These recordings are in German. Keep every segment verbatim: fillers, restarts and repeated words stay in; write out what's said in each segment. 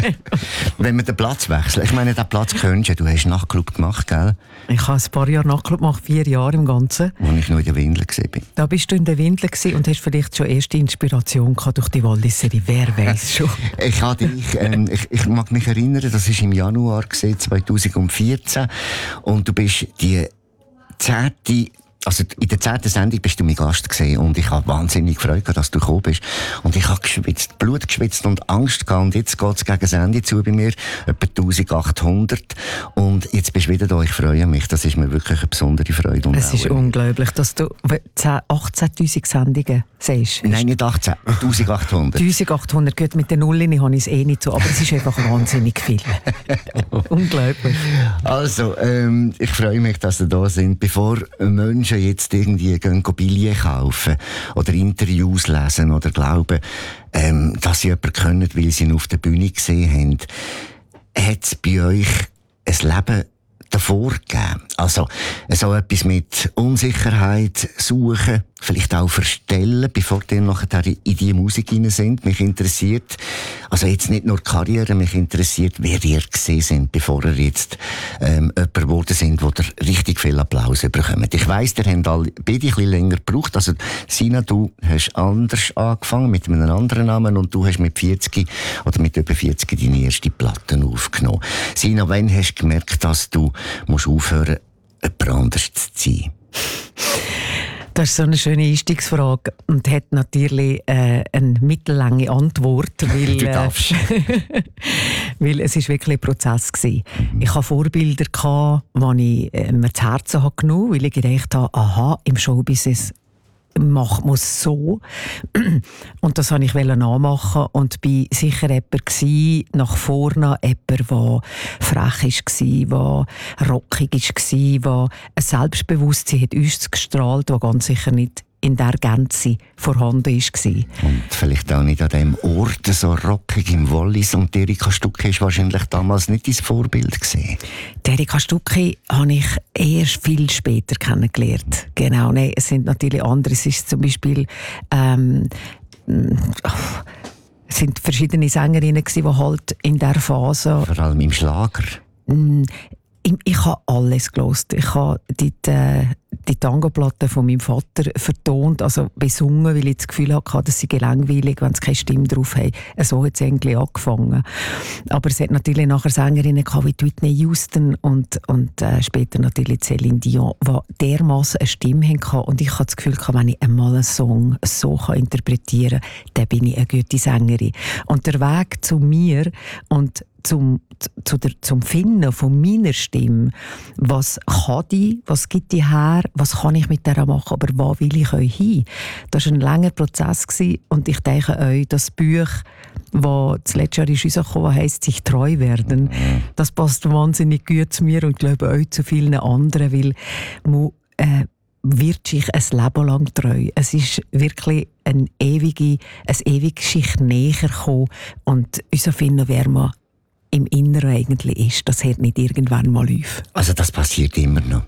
Wenn wir den Platz wechseln, ich meine, den Platz kennst du, du hast Nachtclub gemacht, gell? Ich habe ein paar Jahre Nachtclub gemacht, vier Jahre im Ganzen. Wo ich noch in der Windel war. Da bist du in der Windel und hast vielleicht schon erste Inspiration gehabt durch die Wallis-Serie. Wer weiß schon? ich, hatte dich, ähm, ich, ich mag mich erinnern, das war im Januar zwanzig vierzehn und du bist die zehnte Also in der zehnten Sendung bist du mein Gast gewesen und ich habe wahnsinnig Freude gehabt, dass du gekommen bist. Und ich habe geschwitzt, Blut geschwitzt und Angst gehabt. Und jetzt geht es gegen das Ende zu bei mir, etwa eintausendachthundert. Und jetzt bist du wieder da, ich freue mich. Das ist mir wirklich eine besondere Freude. Und es ist unglaublich, dass du achtzehntausend Sendungen siehst. Nein, nicht achtzehn, eintausendachthundert. eintausendachthundert, gut, mit den Nullen habe ich es eh nicht so, aber es ist einfach wahnsinnig viel. Unglaublich. Also, ähm, ich freue mich, dass ihr da sind. Bevor Menschen jetzt irgendwie gehen Billionen kaufen oder Interviews lesen oder glauben, ähm, dass sie jemanden können, weil sie ihn auf der Bühne gesehen haben, hat es bei euch ein Leben davor gegeben? Also, so etwas mit Unsicherheit suchen, vielleicht auch verstellen, bevor ihr nachher in die Musik hinein sind. Mich interessiert, also jetzt nicht nur die Karriere, mich interessiert, wer ihr gesehen sind, bevor ihr jetzt ähm, jemand geworden sind, wo ihr richtig viel Applaus bekommt. Ich weiss, ihr habt alle beide ein bisschen länger gebraucht. Also, Sina, du hast anders angefangen, mit einem anderen Namen, und du hast mit vierzig oder mit über vierzig deine erste Platte aufgenommen. Sina, wann hast du gemerkt, dass du musst aufhören, jemand anders zu sein? Das ist so eine schöne Einstiegsfrage und hat natürlich äh, eine mittellange Antwort, weil, du darfst. Äh, weil es ist wirklich ein Prozess gewesen. Mhm. Ich hatte Vorbilder gehabt, die ich äh, mir zu Herzen habe genommen, weil ich gedacht habe, aha, im Showbusiness macht man es so. Und das wollte ich nachmachen und war sicher jemand gewesen, nach vorne, jemand, der frech war, der rockig war, der ein Selbstbewusstsein hat uns gestrahlt, das ganz sicher nicht in der Gänze vorhanden war. Und vielleicht auch nicht an dem Ort so rockig im Wallis. Und Erika Stucki war wahrscheinlich damals nicht dein Vorbild gewesen. Erika Stucki habe ich erst viel später kennengelernt. Genau, nein, es sind natürlich andere. Es ist zum Beispiel ähm, es sind verschiedene Sängerinnen gewesen, die halt in dieser Phase... Vor allem im Schlager. Ich, ich habe alles gehört. Ich habe die, die, die Tango-Platte von meinem Vater vertont, also besungen, weil ich das Gefühl hatte, dass sie langweilig, wenn sie keine Stimme drauf haben. So hat es eigentlich angefangen. Aber es hat natürlich nachher Sängerinnen gehabt, wie Whitney Houston und, und äh, später natürlich Céline Dion, die dermassen eine Stimme hatten. Und ich hatte das Gefühl, wenn ich einmal einen Song so interpretieren kann, dann bin ich eine gute Sängerin. Und der Weg zu mir und Zum, zu der, zum Finden von meiner Stimme, was kann die, was gibt die her, was kann ich mit der machen, aber wo will ich euch hin? Das war ein langer Prozess gewesen, und ich denke euch, das Buch, das das letzte Jahr ist rausgekommen, heisst «Sich treu werden», das passt wahnsinnig gut zu mir und ich glaube euch zu vielen anderen, weil man, äh, wird sich ein Leben lang treu. Es ist wirklich eine ewige, eine ewige Schicht näher gekommen und unser Finden, wer man im Inneren eigentlich ist, das hört nicht irgendwann mal auf. Also das passiert immer noch?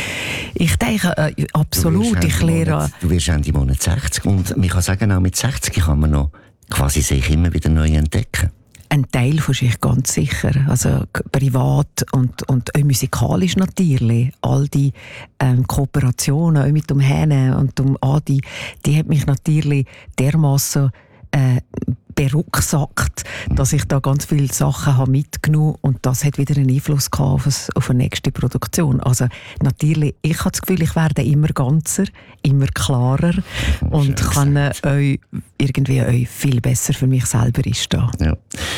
Ich denke, äh, absolut. Du ich lehre... Monat, du wirst Ende Monat sechzig und man kann sagen, auch mit sechzig kann man noch quasi sich immer wieder neu entdecken. Ein Teil von sich ganz sicher. Also privat und, und auch musikalisch natürlich. All die ähm, Kooperationen auch mit dem Henne und dem Adi, die hat mich natürlich dermassen äh, berucksackt, dass ich da ganz viele Sachen habe mitgenommen und das hat wieder einen Einfluss gehabt auf, auf eine nächste Produktion. Also natürlich, ich habe das Gefühl, ich werde immer ganzer, immer klarer und kann äh, euch irgendwie euch viel besser für mich selber einstehen. Ja.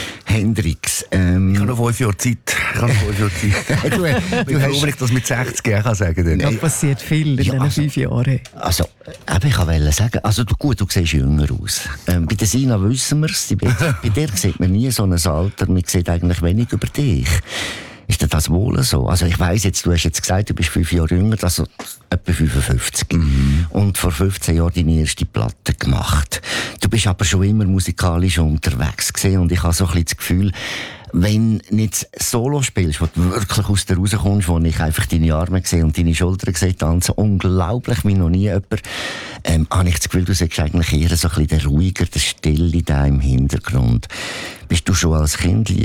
Hendrix, ähm, ich habe noch fünf Jahre Zeit. Ich habe noch fünf Jahre Zeit. du, du Warum ich das mit sechzig Jahren kann sagen? Da passiert viel in ja, diesen also, fünf Jahren. Also, eben, ich wollte sagen, also du, gut, du siehst jünger aus. Ähm, bei der Sina wissen wir es. Bei dir sieht man nie so ein Alter. Man sieht eigentlich wenig über dich. Ist dir das wohl so? Also ich weiss jetzt, du hast jetzt gesagt, du bist fünf Jahre jünger, also etwa fünfundfünfzig. Mhm. Und vor fünfzehn Jahren deine erste Platte gemacht. Du bist aber schon immer musikalisch unterwegs gewesen und ich habe so ein bisschen das Gefühl, wenn du nicht Solo spielst, wo du wirklich aus der rauskommst, wo ich einfach deine Arme sehe und deine Schultern sehe, tanzen, unglaublich, wie noch nie jemand, ähm, habe ich das Gefühl, du sagst eigentlich eher so ein bisschen der ruhiger, der Stille da im Hintergrund. Bist du schon als Kind